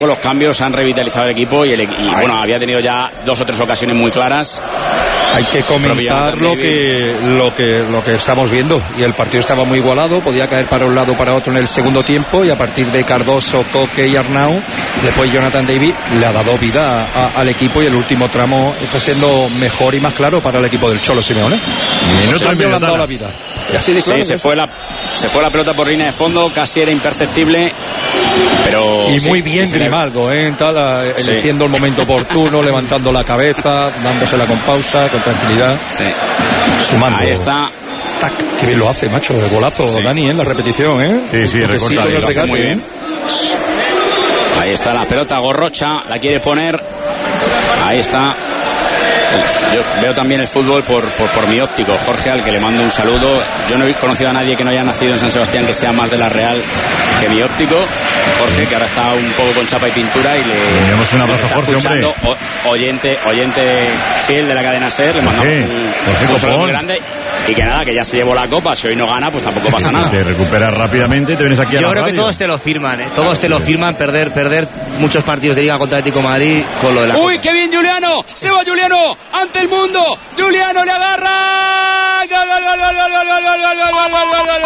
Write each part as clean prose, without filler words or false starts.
Los cambios han revitalizado el equipo y bueno, había tenido ya 2 o 3 ocasiones muy claras. Hay que comentar lo que estamos viendo, y el partido estaba muy igualado, podía caer para un lado o para otro en el segundo tiempo, y a partir de Cardoso, Coque y Arnau, después Jonathan David le ha dado vida al equipo, y el último tramo está siendo mejor y más claro para el equipo del Cholo Simeone. Le han dado la vida. Sí, se fue la pelota por línea de fondo, casi era imperceptible, pero y muy bien Grimaldo, eligiendo el momento oportuno, levantando la cabeza, dándosela con pausa, con tranquilidad, sumando. Ahí está. Tac, qué bien lo hace, macho, el golazo, Dani, en la repetición, Sí, recorta, lo hace muy bien. Ahí está la pelota, Gorrocha la quiere poner, ahí está. Yo veo también el fútbol por mi óptico, Jorge, al que le mando un saludo. Yo no he conocido a nadie que no haya nacido en San Sebastián que sea más de la Real que mi óptico, Jorge, que ahora está un poco con chapa y pintura, y le damos un abrazo, Jorge, hombre. Oyente fiel de la cadena SER, le mandamos un saludo muy grande. Y que nada, que ya se llevó la copa. Si hoy no gana, pues tampoco pasa nada. Te recuperas rápidamente y te vienes aquí a la radio. Yo creo que todos te lo firman, Todos te lo firman, perder muchos partidos de Liga contra Atlético de Madrid con lo de la ¡Uy, qué bien Juliano! ¡Se va Juliano! ¡Ante el mundo! ¡Juliano le agarra! ¡Gol, gol, gol, gol, gol, gol, gol, gol, gol, gol, gol,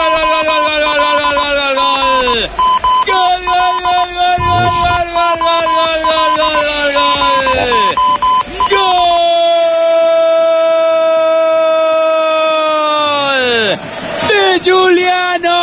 Juliano!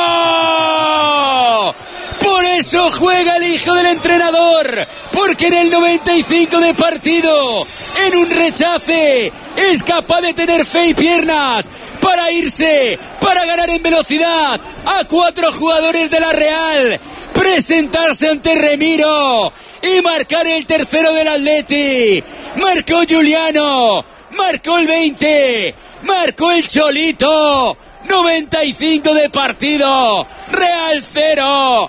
Por eso juega el hijo del entrenador, porque en el 95 de partido, en un rechace, es capaz de tener fe y piernas para irse, para ganar en velocidad a 4 jugadores de la Real, presentarse ante Remiro y marcar el tercero del Atleti. Marcó Juliano, marcó el 20, marcó el Cholito. 95 de partido, Real 0,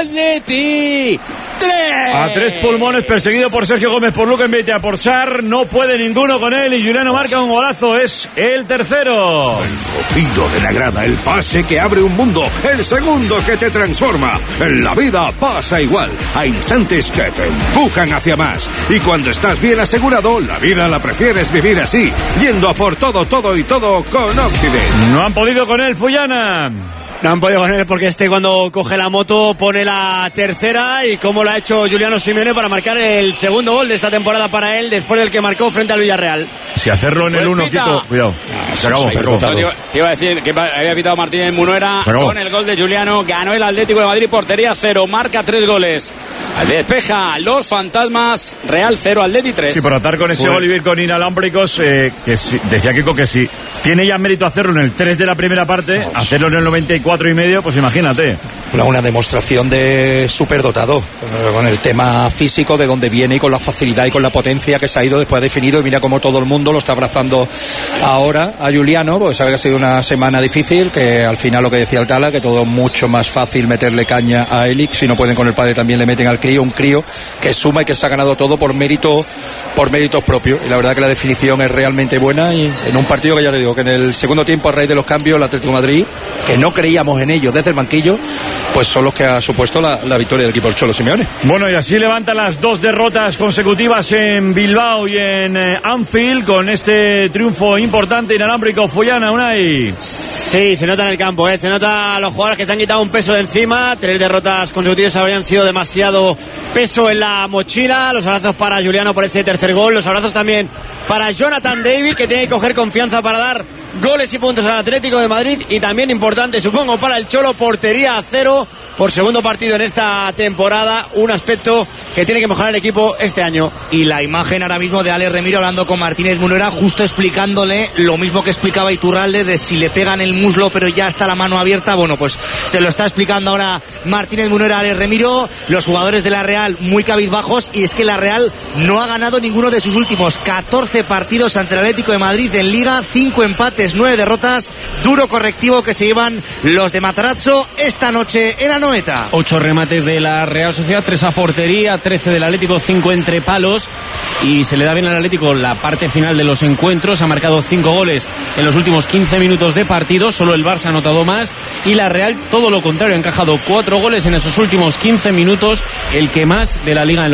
Atleti 3. A 3 pulmones, perseguido por Sergio Gómez, por Luca Enveitia, por Sar, no puede ninguno con él, y Juliano marca un golazo, es el tercero. El movido de la grada, el pase que abre un mundo, el segundo que te transforma. En la vida pasa igual, hay instantes que te empujan hacia más, y cuando estás bien asegurado, la vida la prefieres vivir así, yendo a por todo y todo con Occident. No han podido con él, Fullana. No han podido con él porque cuando coge la moto pone la tercera, y como lo ha hecho Juliano Simeone para marcar el segundo gol de esta temporada para él, después del que marcó frente al Villarreal. Si hacerlo en el 1, Kiko, cuidado. Se acabó. Te iba a decir que había pitado Martínez Munuera con el gol de Juliano. Ganó el Atlético de Madrid, portería 0, marca 3 goles. Despeja los fantasmas, Real 0, Atleti 3. Sí, por atar con ese gol y ir con inalámbricos, decía Kiko que si tiene ya mérito hacerlo en el 3 de la primera parte, hacerlo en el 94 y medio, pues imagínate. Una demostración de superdotado, con el tema físico, de dónde viene, y con la facilidad y con la potencia que se ha ido después definido, y mira cómo todo el mundo lo está abrazando ahora a Juliano, porque sabe que ha sido una semana difícil, que al final lo que decía el Tala, que todo mucho más fácil meterle caña a Elic, si no pueden con el padre también le meten al crío, un crío que suma y que se ha ganado todo por méritos propios, y la verdad que la definición es realmente buena, y en un partido que ya te digo, que en el segundo tiempo, a raíz de los cambios, el Atlético de Madrid, que no creíamos en ellos desde el banquillo, pues son los que ha supuesto la victoria del equipo del Cholo Simeone. Bueno, y así levanta las 2 derrotas consecutivas en Bilbao y en Anfield, con este triunfo importante inalámbrico. Fullana, Unai. Sí, se nota en el campo, se nota a los jugadores que se han quitado un peso de encima. 3 derrotas consecutivas habrían sido demasiado peso en la mochila. Los abrazos para Juliano por ese tercer gol, los abrazos también para Jonathan David, que tiene que coger confianza para dar goles y puntos al Atlético de Madrid, y también importante, supongo, para el Cholo, portería 0 por segundo partido en esta temporada, un aspecto que tiene que mejorar el equipo este año. Y la imagen ahora mismo de Alex Remiro hablando con Martínez Munuera, justo explicándole lo mismo que explicaba Iturralde, de si le pegan el muslo pero ya está la mano abierta. Bueno, pues se lo está explicando ahora Martínez Munuera a Alex Remiro. Los jugadores de la Real muy cabizbajos, y es que la Real no ha ganado ninguno de sus últimos 14 partidos ante el Atlético de Madrid en Liga, 5 empates, 9 derrotas, duro correctivo que se llevan los de Matarazzo esta noche en Anoeta. 8 remates de la Real Sociedad, 3 a portería, 13 del Atlético, 5 entre palos, y se le da bien al Atlético la parte final de los encuentros. Ha marcado 5 goles en los últimos 15 minutos de partido, solo el Barça ha anotado más, y la Real todo lo contrario, ha encajado 4 goles en esos últimos 15 minutos, el que más de la Liga en